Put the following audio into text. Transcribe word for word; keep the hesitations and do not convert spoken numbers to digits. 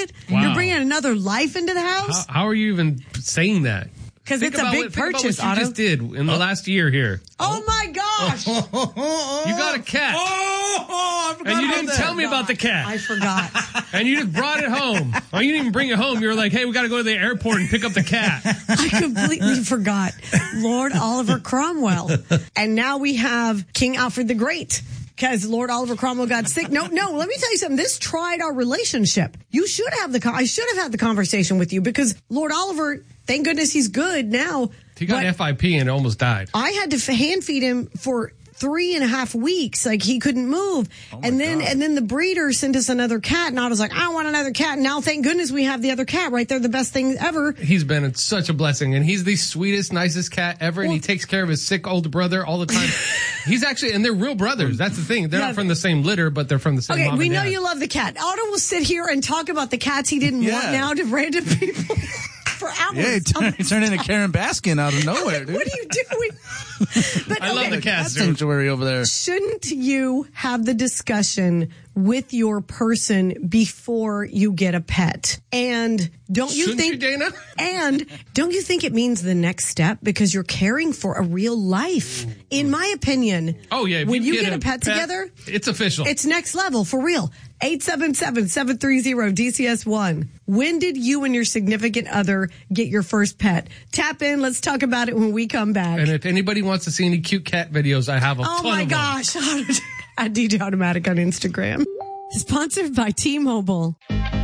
it? Wow. You're bringing another life into the house? How, how are you even saying that? Because it's a about big what, think purchase, about what you Otto. just did in the last year here. Oh, my gosh. You got a cat. Oh, I forgot And you about didn't that. tell me about the cat. I forgot. And you just brought it home. Oh, you didn't even bring it home. You were like, hey, we got to go to the airport and pick up the cat. I completely forgot. Lord Oliver Cromwell. And now we have King Alfred the Great. Because Lord Oliver Cromwell got sick. No, no, let me tell you something. This tried our relationship. You should have the, con- I should have had the conversation with you because Lord Oliver, thank goodness he's good now. He got but F I P and almost died. I had to f- hand feed him for three and a half weeks. Like he couldn't move. Oh and then, God. and then the breeder sent us another cat. And I was like, I want another cat. And now thank goodness we have the other cat right there. The best thing ever. He's been such a blessing, and he's the sweetest, nicest cat ever, and Well- he takes care of his sick older brother all the time. He's actually, and they're real brothers. That's the thing. They're Yeah. not from the same litter, but they're from the same Okay, mom we and know dad. you love the cat. Otto will sit here and talk about the cats he didn't want Yeah. now to random people for hours. Yeah, he turned, he turned into Karen Baskin out of nowhere, dude. What are you doing? But, I love okay, the cats, Cat dude. sanctuary over there. Shouldn't you have the discussion with your person before you get a pet? And don't you Shouldn't think, you, Dana? and don't you think it means the next step because you're caring for a real life? In my opinion, Oh, yeah. if when you, get, get a pet, together, it's official. it's next level for real. eight seven seven, seven three zero, D C S one. When did you and your significant other get your first pet? Tap in. Let's talk about it when we come back. And if anybody wants to see any cute cat videos, I have a Oh ton my of gosh. At D J Automatic on Instagram. Sponsored by T-Mobile.